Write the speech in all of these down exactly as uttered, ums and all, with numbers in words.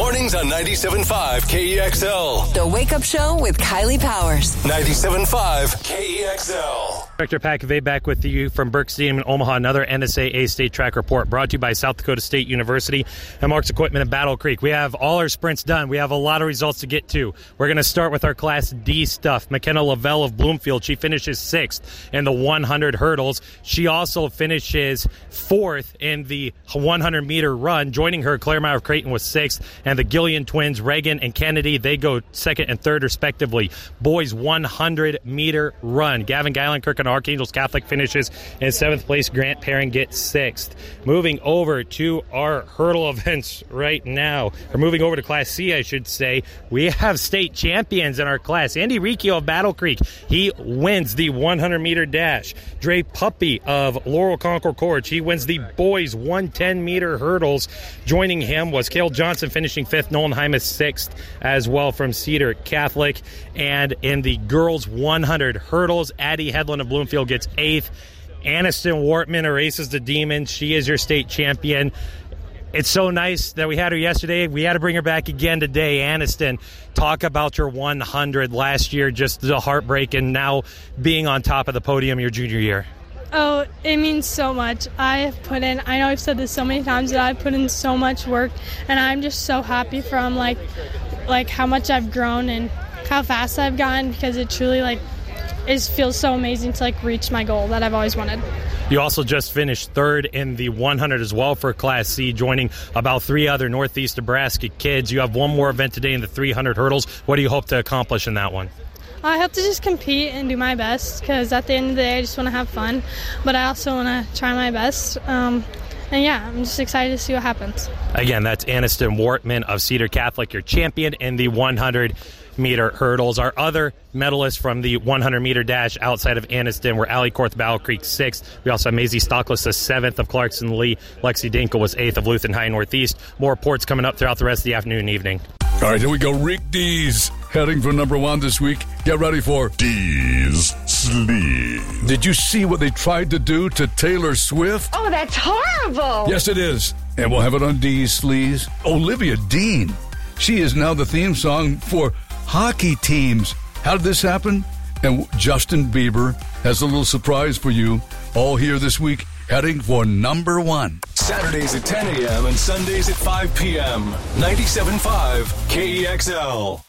Mornings on ninety-seven point five K E X L. The Wake Up Show with Kylie Powers. ninety-seven point five K E X L. Director Pat Cavay back with you from Burke Stadium in Omaha. Another N S A A-State Track Report brought to you by South Dakota State University and Mark's Equipment in Battle Creek. We have all our sprints done. We have a lot of results to get to. We're going to start with our Class D stuff. McKenna Lavelle of Bloomfield, she finishes sixth in the one hundred hurdles. She also finishes fourth in the one hundred meter run. Joining her, Claremont of Creighton was sixth, and the Gillian twins, Reagan and Kennedy, they go second and third respectively. Boys one hundred meter run. Gavin Geilenkirk and Archangels Catholic finishes in seventh place. Grant Perrin gets sixth. Moving over to our hurdle events right now, or moving over to Class C, I should say, we have state champions in our class. Andy Riccio of Battle Creek, he wins the one hundred meter dash. Dre Puppy of Laurel Concord Gorge, he wins the boys one hundred ten meter hurdles. Joining him was Cale Johnson finishing fifth, Nolan Hymas sixth as well from Cedar Catholic. And in the girls one hundred hurdles, Addie Headland of Bloomfield gets eighth. Aniston Wortman erases the Demons. She is your state champion. It's so nice that we had her yesterday. We had to bring her back again today. Aniston, talk about your one hundred last year, just the heartbreak, and now being on top of the podium your junior year. Oh, it means so much. I have put in, I know I've said this so many times, that I've put in so much work, and I'm just so happy from like like how much I've grown and how fast I've gotten, because it truly like it feels so amazing to like reach my goal that I've always wanted. You also just finished third in the one hundred as well for Class C, joining about three other Northeast Nebraska kids. You have one more event today in the three hundred hurdles. What do you hope to accomplish in that one? I hope to just compete and do my best, because at the end of the day, I just want to have fun, but I also want to try my best. Um, and yeah, I'm just excited to see what happens. Again, that's Aniston Wortman of Cedar Catholic, your champion in the one hundred meter hurdles. Our other medalists from the one hundred meter dash outside of Aniston were Allie Korth, Battle Creek, sixth. We also have Maisie Stockless, the seventh of Clarkson Lee. Lexi Dinkel was eighth of Lutheran High Northeast. More reports coming up throughout the rest of the afternoon and evening. All right, here we go. Rick Dees heading for number one this week. Get ready for Dees Sleep. Did you see what they tried to do to Taylor Swift? Oh, that's horrible. Yes, it is. And we'll have it on Dees Sleeves. Olivia Dean. She is now the theme song for hockey teams. How did this happen? And Justin Bieber has a little surprise for you. All here this week, heading for number one. Saturdays at ten a.m. and Sundays at five p.m. ninety-seven point five K E X L.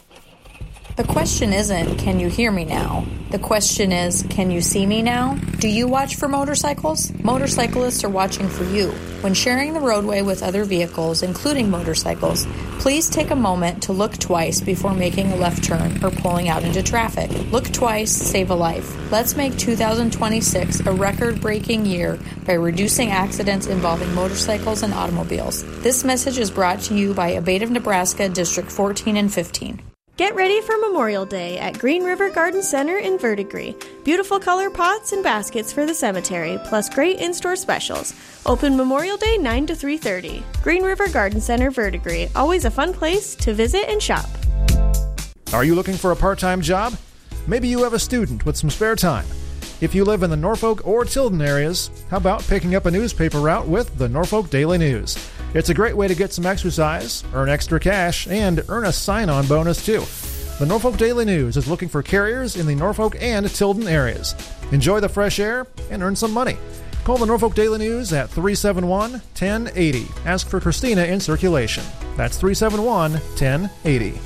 The question isn't, can you hear me now? The question is, can you see me now? Do you watch for motorcycles? Motorcyclists are watching for you. When sharing the roadway with other vehicles, including motorcycles, please take a moment to look twice before making a left turn or pulling out into traffic. Look twice, save a life. Let's make two thousand twenty-six a record-breaking year by reducing accidents involving motorcycles and automobiles. This message is brought to you by Abate of Nebraska, District fourteen and fifteen. Get ready for Memorial Day at Green River Garden Center in Verdigris. Beautiful color pots and baskets for the cemetery, plus great in-store specials. Open Memorial Day nine to three thirty. Green River Garden Center, Verdigris. Always a fun place to visit and shop. Are you looking for a part-time job? Maybe you have a student with some spare time. If you live in the Norfolk or Tilden areas, how about picking up a newspaper route with the Norfolk Daily News? It's a great way to get some exercise, earn extra cash, and earn a sign-on bonus too. The Norfolk Daily News is looking for carriers in the Norfolk and Tilden areas. Enjoy the fresh air and earn some money. Call the Norfolk Daily News at three seven one, one zero eight zero. Ask for Christina in circulation. That's three seven one, one zero eight zero.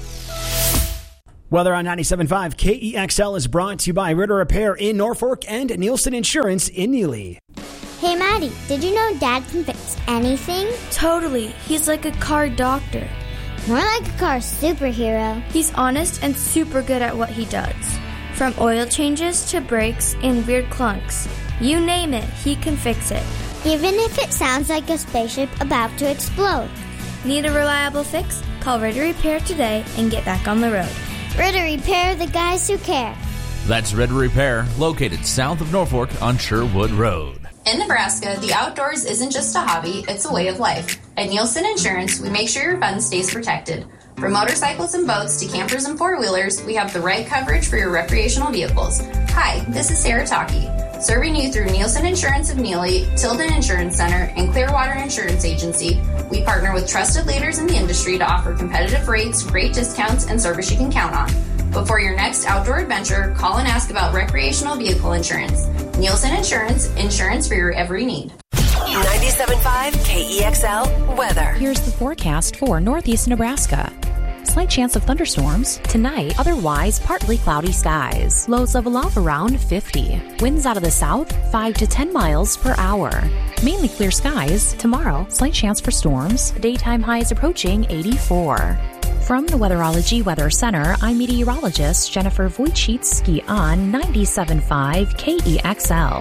Weather on ninety-seven point five K E X L is brought to you by Ritter Repair in Norfolk and Nielsen Insurance in Neely. Hey, Maddie, did you know Dad can fix anything? Totally. He's like a car doctor. More like a car superhero. He's honest and super good at what he does. From oil changes to brakes and weird clunks. You name it, he can fix it. Even if it sounds like a spaceship about to explode. Need a reliable fix? Call Ritter Repair today and get back on the road. Ritter Repair, the guys who care. That's Ritter Repair, located south of Norfolk on Sherwood Road. In Nebraska, the outdoors isn't just a hobby, it's a way of life. At Nielsen Insurance, we make sure your fun stays protected. From motorcycles and boats to campers and four-wheelers, we have the right coverage for your recreational vehicles. Hi, this is Sarah Taki. Serving you through Nielsen Insurance of Neely, Tilden Insurance Center, and Clearwater Insurance Agency, we partner with trusted leaders in the industry to offer competitive rates, great discounts, and service you can count on. Before your next outdoor adventure, call and ask about recreational vehicle insurance. Nielsen Insurance, insurance for your every need. ninety-seven point five K E X L weather. Here's the forecast for northeast Nebraska. Slight chance of thunderstorms tonight, otherwise partly cloudy skies. Lows level off around fifty. Winds out of the south five to ten miles per hour. Mainly clear skies tomorrow. Slight chance for storms. Daytime highs approaching eighty-four. From the Weatherology Weather Center, I'm meteorologist Jennifer Wojcicki on ninety-seven point five K E X L.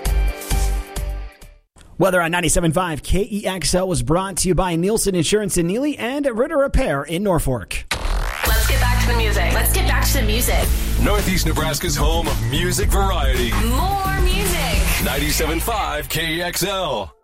Weather on ninety-seven point five K E X L was brought to you by Nielsen Insurance in Neely and Ritter Repair in Norfolk. Let's get back to the music. Let's get back to the music. Northeast Nebraska's home of music variety. More music. ninety-seven point five K E X L.